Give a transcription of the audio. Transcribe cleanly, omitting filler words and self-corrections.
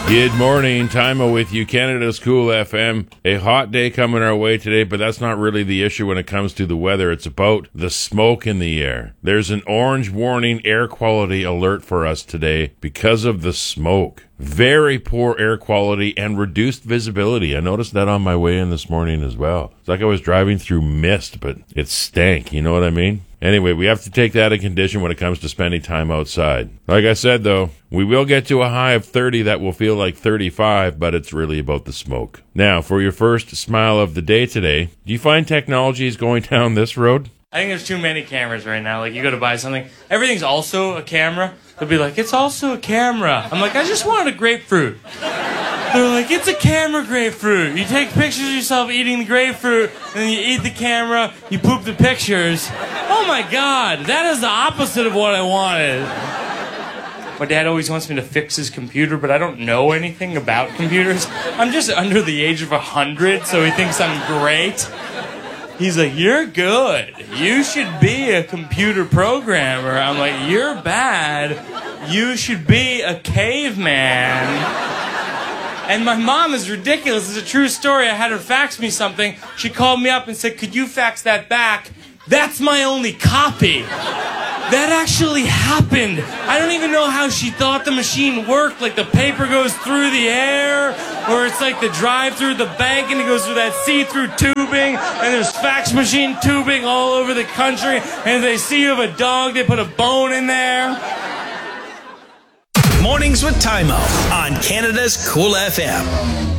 Good morning, Timo with you, Canada's Cool FM. A hot day coming our way today, but that's not really the issue when it comes to the weather. It's about the smoke in the air. There's an orange warning air quality alert for us today because of the smoke. Very poor air quality and reduced visibility. I noticed that on my way in this morning as well. It's like I was driving through mist, but it stank, you know what I mean? Anyway, we have to take that in condition when it comes to spending time outside. Like I said, though, we will get to a high of 30 that will feel like 35, but it's really about the smoke. Now, for your first smile of the day today, do you find technology is going down this road? I think there's too many cameras right now. Like, you go to buy something, everything's also a camera. They'll be like, it's also a camera. I'm like, I just wanted a grapefruit. They're like, it's a camera grapefruit. You take pictures of yourself eating the grapefruit, and then you eat the camera, you poop the pictures. Oh my God, that is the opposite of what I wanted. My dad always wants me to fix his computer, but I don't know anything about computers. I'm just under the age of 100, so he thinks I'm great. He's like, you're good. You should be a computer programmer. I'm like, you're bad. You should be a caveman. And my mom is ridiculous. It's a true story. I had her fax me something. She called me up and said, could you fax that back? That's my only copy. That actually happened. I don't even know how she thought the machine worked. Like the paper goes through the air, or it's like the drive through the bank and it goes through that see-through tubing, and there's fax machine tubing all over the country, and if they see you have a dog, they put a bone in there. Mornings with Timo on Canada's Cool FM.